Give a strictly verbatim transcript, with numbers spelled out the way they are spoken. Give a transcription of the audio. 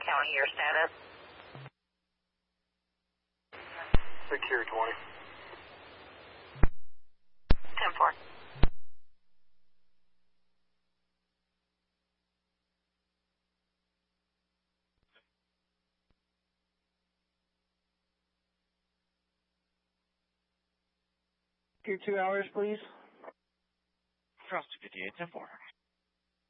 County, your status? Secure twenty. ten four. Here two hours, please. Cross two fifty-eight, ten four.